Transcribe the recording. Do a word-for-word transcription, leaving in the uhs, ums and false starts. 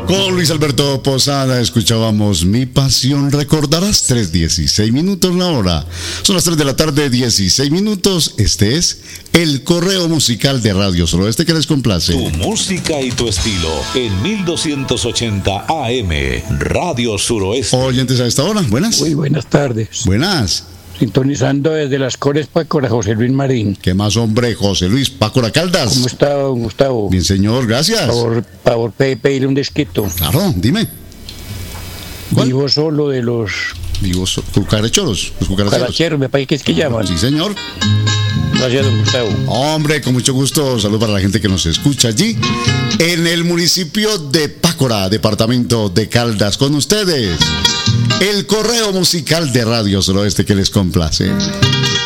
Con Luis Alberto Posada escuchábamos Mi Pasión. Recordarás, tres dieciséis minutos la hora. Son las tres de la tarde, dieciséis minutos. Este es el correo musical de Radio Suroeste que les complace. Tu música y tu estilo en mil doscientos ochenta A M, Radio Suroeste. Oyentes a esta hora, buenas. Muy buenas tardes. Buenas. Sintonizando desde las Cores Pácora, José Luis Marín. ¿Qué más, hombre? José Luis Pácora Caldas. ¿Cómo está, don Gustavo? Bien, señor, gracias. Por favor, pe- pedirle un desquito. Claro, dime. ¿Cuál? Vivo solo de los Digo, so- cucarachoros, los cucaracheros. caracheros, me parece que es que llaman. Sí, señor. Gracias, don Gustavo. Hombre, con mucho gusto, salud para la gente que nos escucha allí en el municipio de Pácora, departamento de Caldas. Con ustedes, el correo musical de Radio Suroeste que les complace.